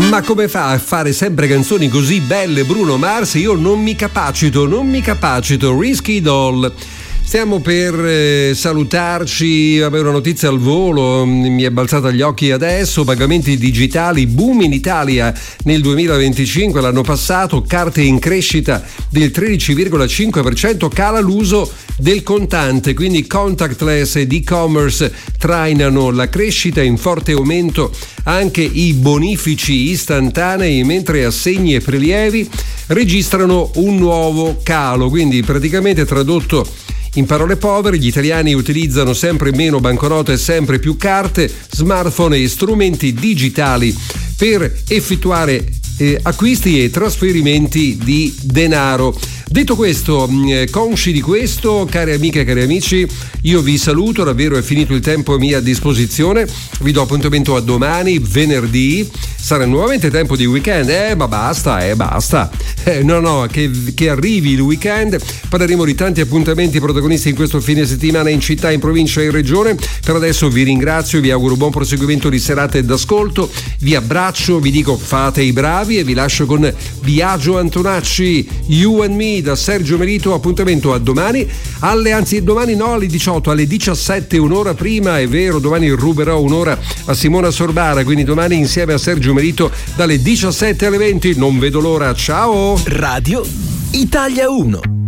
Ma come fa a fare sempre canzoni così belle Bruno Mars? Io non mi capacito. Risky Doll. Stiamo per salutarci, avere una notizia al volo, mi è balzata agli occhi adesso: pagamenti digitali, boom in Italia nel 2025, l'anno passato, carte in crescita del 13,5%, cala l'uso del contante, quindi contactless ed e-commerce trainano la crescita, in forte aumento anche i bonifici istantanei, mentre assegni e prelievi registrano un nuovo calo. Quindi praticamente, tradotto in parole povere, gli italiani utilizzano sempre meno banconote e sempre più carte, smartphone e strumenti digitali per effettuare acquisti e trasferimenti di denaro. Detto questo, consci di questo, cari amiche e cari amici, io vi saluto, davvero è finito il tempo a mia disposizione, vi do appuntamento a domani, venerdì, sarà nuovamente tempo di weekend, ma basta, che arrivi il weekend, parleremo di tanti appuntamenti protagonisti in questo fine settimana in città, in provincia e in regione. Per adesso vi ringrazio, vi auguro buon proseguimento di serate d'ascolto, vi abbraccio, vi dico fate i bravi e vi lascio con Biagio Antonacci, You and Me, da Sergio Melito. Appuntamento a domani alle 18, alle 17, un'ora prima, è vero, domani ruberò un'ora a Simona Sorbara, quindi domani insieme a Sergio Melito dalle 17 alle 20, non vedo l'ora, ciao! Radio Italia 1.